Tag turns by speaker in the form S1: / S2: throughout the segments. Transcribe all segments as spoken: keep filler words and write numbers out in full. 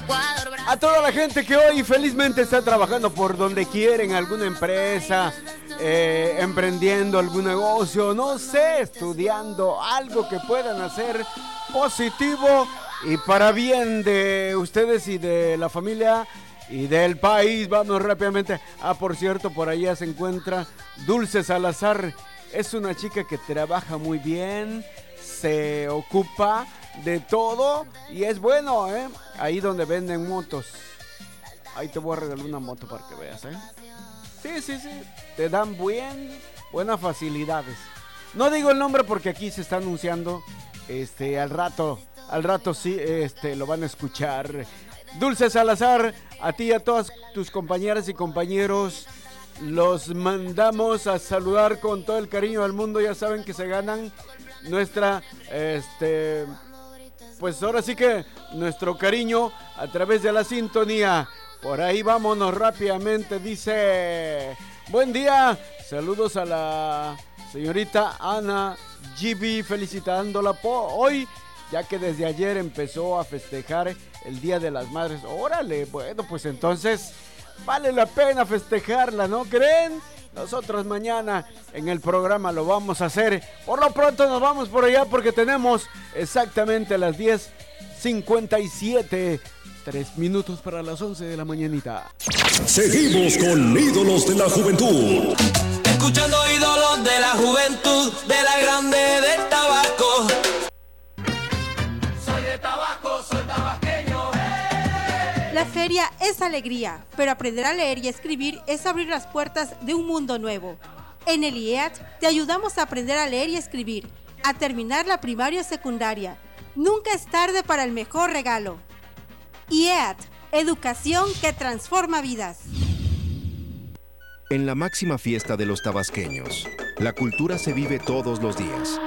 S1: A toda la gente que hoy felizmente está trabajando por donde quieren, alguna empresa, eh, emprendiendo algún negocio, no sé, estudiando, algo que puedan hacer positivo y para bien de ustedes y de la familia y del país. Vamos rápidamente. Ah, por cierto, por allá se encuentra Dulce Salazar. Es una chica que trabaja muy bien, se ocupa de todo y es bueno, ¿eh? Ahí donde venden motos. Ahí te voy a regalar una moto para que veas, ¿eh? Sí, sí, sí. Te dan buen, buenas facilidades. No digo el nombre porque aquí se está anunciando. Este, al rato, al rato sí, este, lo van a escuchar. Dulce Salazar, a ti y a todas tus compañeras y compañeros, los mandamos a saludar con todo el cariño del mundo. Ya saben que se ganan nuestra, este, pues ahora sí que nuestro cariño a través de la sintonía. Por ahí vámonos rápidamente. Dice, buen día, saludos a la señorita Ana G B, felicitándola por hoy, ya que desde ayer empezó a festejar el Día de las Madres. Órale, bueno, pues entonces vale la pena festejarla, ¿no creen? Nosotros mañana en el programa lo vamos a hacer. Por lo pronto nos vamos por allá porque tenemos exactamente las diez cincuenta y siete, tres minutos para las once de la mañanita.
S2: Seguimos con Ídolos de la Juventud.
S3: Escuchando Ídolos de la Juventud, de la grande del tabaco. Soy de tabaco, soy tabasqueño. ¡Hey!
S4: La feria es alegría, pero aprender a leer y escribir es abrir las puertas de un mundo nuevo. En el I E A T te ayudamos a aprender a leer y escribir, a terminar la primaria o secundaria. Nunca es tarde para el mejor regalo. I E A T, educación que transforma vidas.
S5: En la máxima fiesta de los tabasqueños, la cultura se vive todos los días.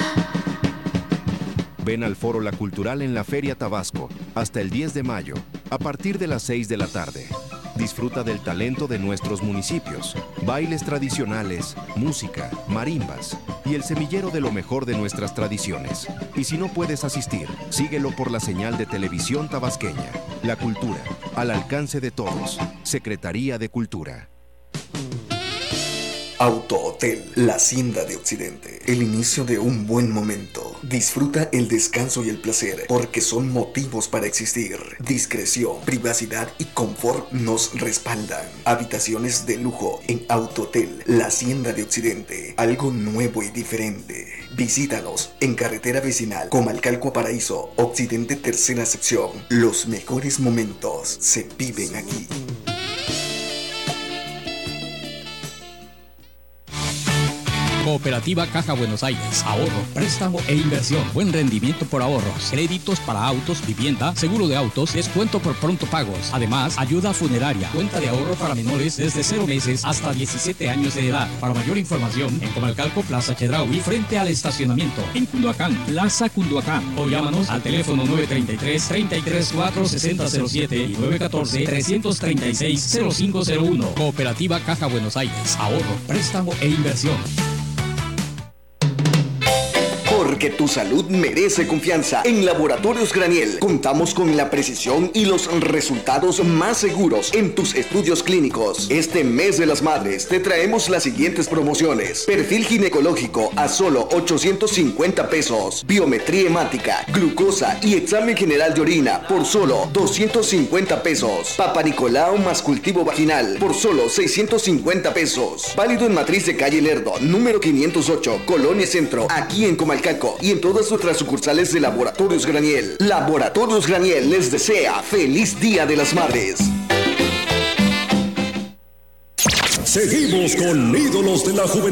S5: Ven al Foro La Cultural en la Feria Tabasco hasta el diez de mayo, a partir de las seis de la tarde. Disfruta del talento de nuestros municipios, bailes tradicionales, música, marimbas y el semillero de lo mejor de nuestras tradiciones. Y si no puedes asistir, síguelo por la señal de televisión tabasqueña. La cultura, al alcance de todos. Secretaría de Cultura.
S6: Auto Hotel, la Hacienda de Occidente. El inicio de un buen momento. Disfruta el descanso y el placer, porque son motivos para existir. Discreción, privacidad y confort nos respaldan. Habitaciones de lujo en Auto Hotel, la Hacienda de Occidente. Algo nuevo y diferente. Visítanos en carretera vecinal Comalcalco a Paraíso, Occidente, tercera sección. Los mejores momentos se viven aquí.
S7: Cooperativa Caja Buenos Aires. Ahorro, préstamo e inversión. Buen rendimiento por ahorros. Créditos para autos, vivienda, seguro de autos, descuento por pronto pagos. Además, ayuda funeraria. Cuenta de ahorro para menores desde cero meses hasta diecisiete años de edad. Para mayor información, en Comalcalco, Plaza Chedraui, frente al estacionamiento. En Cunduacán, Plaza Cunduacán. O llámanos al teléfono nueve tres tres, tres tres cuatro, seis cero cero siete y nueve uno cuatro, tres tres seis, cero cinco cero uno. Cooperativa Caja Buenos Aires. Ahorro, préstamo e inversión.
S6: Porque tu salud merece confianza. En Laboratorios Graniel contamos con la precisión y los resultados más seguros en tus estudios clínicos. Este mes de las madres te traemos las siguientes promociones: perfil ginecológico a solo ochocientos cincuenta pesos, biometría hemática, glucosa y examen general de orina por solo doscientos cincuenta pesos, Papa Nicolau más cultivo vaginal por solo seiscientos cincuenta pesos. Válido en Matriz de Calle Lerdo, número quinientos ocho, Colonia Centro, aquí en Comalcalco, y en todas nuestras sucursales de Laboratorios Graniel. Laboratorios Graniel les desea feliz Día de las Madres.
S2: Seguimos con Ídolos de la Juventud.